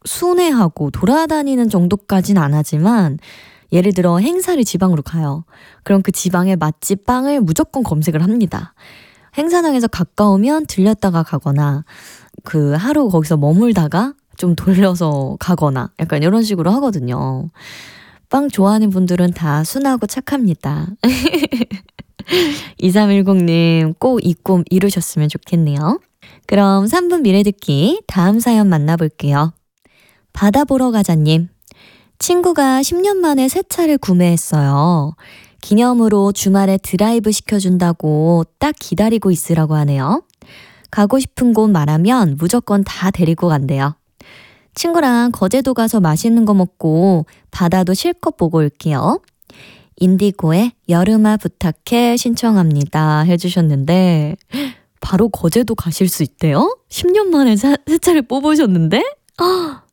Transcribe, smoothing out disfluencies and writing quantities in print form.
순회하고 돌아다니는 정도까진 안 하지만 예를 들어 행사를 지방으로 가요. 그럼 그 지방의 맛집 빵을 무조건 검색을 합니다. 행사장에서 가까우면 들렸다가 가거나 그 하루 거기서 머물다가 좀 돌려서 가거나 약간 이런 식으로 하거든요. 빵 좋아하는 분들은 다 순하고 착합니다. 2310님 꼭 이 꿈 이루셨으면 좋겠네요. 그럼 3분 미래 듣기 다음 사연 만나볼게요. 바다 보러 가자님. 친구가 10년 만에 새 차를 구매했어요. 기념으로 주말에 드라이브 시켜준다고 딱 기다리고 있으라고 하네요. 가고 싶은 곳 말하면 무조건 다 데리고 간대요. 친구랑 거제도 가서 맛있는 거 먹고 바다도 실컷 보고 올게요. 인디고의 여름아 부탁해 신청합니다 해주셨는데 바로 거제도 가실 수 있대요? 10년 만에 새 차를 뽑으셨는데?